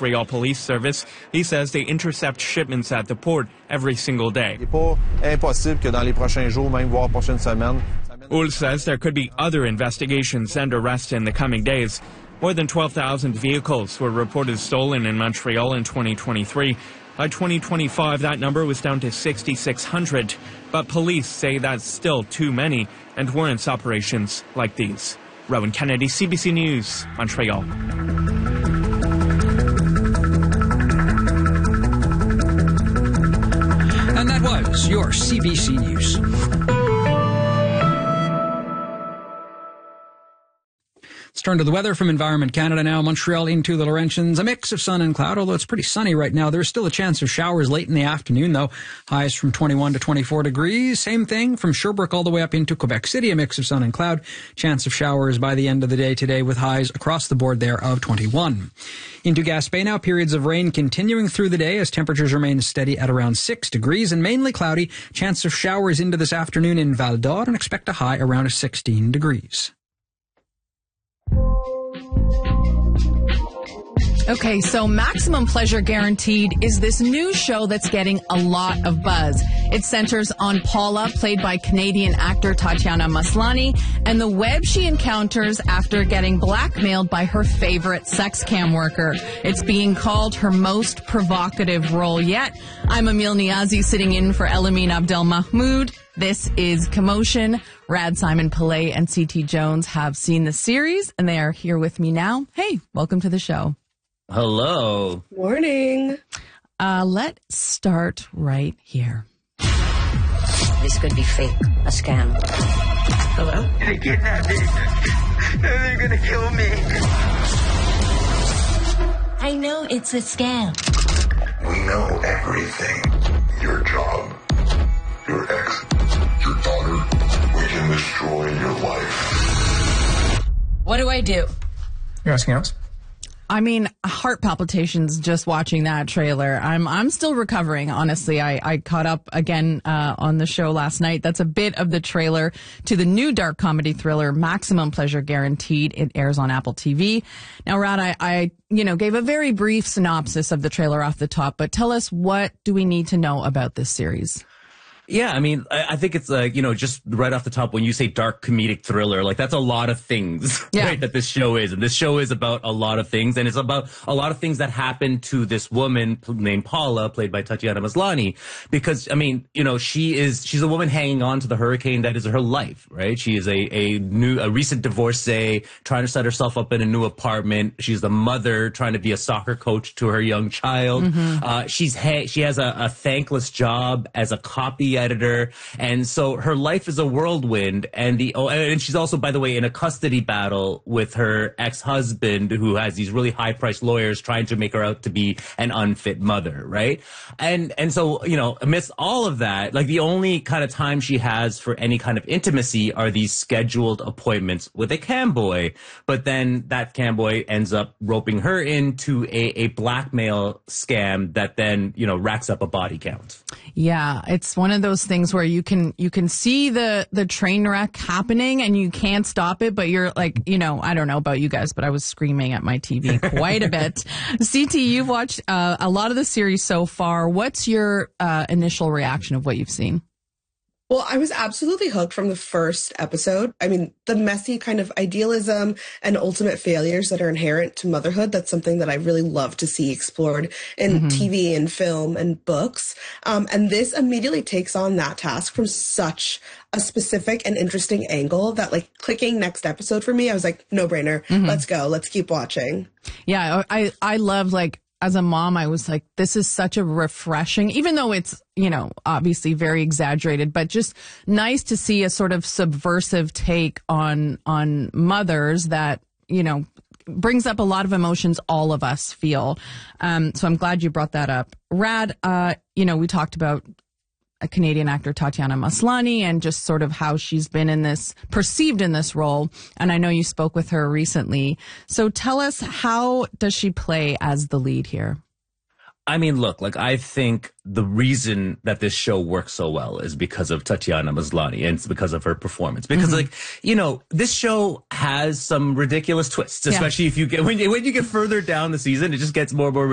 Montreal Police Service. He says they intercept shipments at the port every single day. Hull says there could be other investigations and arrests in the coming days. More than 12,000 vehicles were reported stolen in Montreal in 2023. By 2025, that number was down to 6,600. But police say that's still too many and warrants operations like these. Rowan Kennedy, CBC News, Montreal. And that was your CBC News. Let's turn to the weather from Environment Canada now. Montreal into the Laurentians, a mix of sun and cloud, although it's pretty sunny right now. There's still a chance of showers late in the afternoon, though. Highs from 21 to 24 degrees. Same thing from Sherbrooke all the way up into Quebec City, a mix of sun and cloud. Chance of showers by the end of the day today with highs across the board there of 21. Into Gaspé now, periods of rain continuing through the day as temperatures remain steady at around 6 degrees and mainly cloudy. Chance of showers into this afternoon in Val d'Or and expect a high around 16 degrees. Okay, so Maximum Pleasure Guaranteed is this new show that's getting a lot of buzz. It centers on Paula, played by Canadian actor Tatiana Maslany, and the web she encounters after getting blackmailed by her favorite sex cam worker. It's being called her most provocative role yet. I'm Emil Niazi, sitting in for Elamine Abdel Mahmoud. This is Commotion. Rad, Simon Pillay, and C.T. Jones have seen the series, and they are here with me now. Hey, welcome to the show. Hello. Morning. Let's start right here. This could be fake, a scam. Hello? They kidnapped me. They're gonna kill me. I know it's a scam. We know everything. Your job, your ex, your daughter. We can destroy your life. What do I do? You're asking us? I mean, heart palpitations just watching that trailer. I'm still recovering, honestly. I caught up again on the show last night. That's a bit of the trailer to the new dark comedy thriller Maximum Pleasure Guaranteed. It airs on Apple TV. Now, Rad, I gave a very brief synopsis of the trailer off the top, but tell us, what do we need to know about this series? Yeah, I mean, I think it's just right off the top, when you say dark comedic thriller, like that's a lot of things, right, that this show is. And this show is about a lot of things, and it's about a lot of things that happened to this woman named Paula, played by Tatiana Maslany, because, I mean, she's a woman hanging on to the hurricane that is her life, right? She is a recent divorcee trying to set herself up in a new apartment. She's the mother trying to be a soccer coach to her young child. Mm-hmm. She has a thankless job as a copy editor, and so her life is a whirlwind. And she's also, by the way, in a custody battle with her ex-husband, who has these really high-priced lawyers trying to make her out to be an unfit mother, right? And so, amidst all of that, like, the only kind of time she has for any kind of intimacy are these scheduled appointments with a cam boy. But then that cam boy ends up roping her into a blackmail scam that then, racks up a body count. Yeah, it's one of those things where you can see the train wreck happening and you can't stop it, but you're like, I don't know about you guys, but I was screaming at my TV quite a bit. CT, you've watched a lot of the series so far. What's your initial reaction of what you've seen? Well, I was absolutely hooked from the first episode. I mean, the messy kind of idealism and ultimate failures that are inherent to motherhood, that's something that I really love to see explored in TV and film and books. And this immediately takes on that task from such a specific and interesting angle that, like, clicking next episode for me, I was like, no brainer. Let's go. Let's keep watching. Yeah, I love, like, as a mom, I was like, this is such a refreshing, even though it's, obviously very exaggerated, but just nice to see a sort of subversive take on mothers that, brings up a lot of emotions all of us feel. So I'm glad you brought that up. Rad, we talked about a Canadian actor, Tatiana Maslany, and just sort of how she's been perceived in this role. And I know you spoke with her recently. So tell us, how does she play as the lead here? I mean, look, like, I think the reason that this show works so well is because of Tatiana Maslany, and it's because of her performance. Because, this show has some ridiculous twists, especially if you when you get further down the season, it just gets more and more